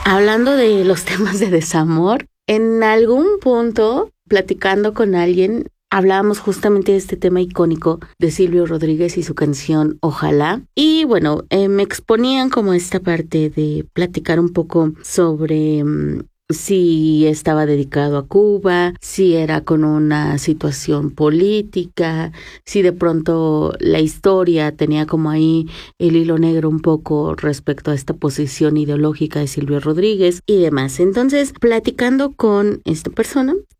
hablando de los temas de desamor, en algún punto, platicando con alguien, hablábamos justamente de este tema icónico de Silvio Rodríguez y su canción Ojalá. Y bueno, me exponían como esta parte de platicar un poco sobre si estaba dedicado a Cuba, si era con una situación política, si de pronto la historia tenía como ahí el hilo negro un poco respecto a esta posición ideológica de Silvio Rodríguez y demás. Entonces, platicando con esta persona,